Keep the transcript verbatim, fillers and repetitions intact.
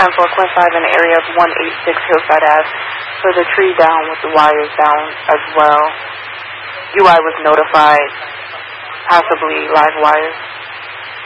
and four point five in the area of one eighty-six Hillside Ave for the tree down with the wires down as well. U I was notified, possibly live wires.